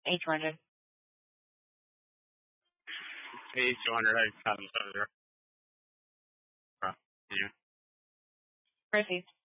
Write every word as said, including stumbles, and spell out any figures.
Hey, two hundred. Hey, two hundred. I have this over there. Uh, yeah. Proceed.